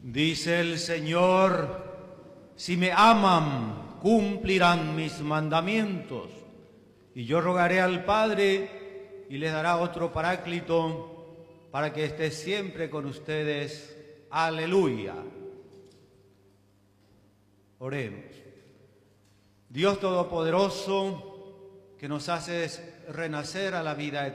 Dice el Señor, si me aman, cumplirán mis mandamientos. Y yo rogaré al Padre y les dará otro Paráclito para que esté siempre con ustedes. Aleluya. Oremos. Dios Todopoderoso, que nos haces renacer a la vida eterna,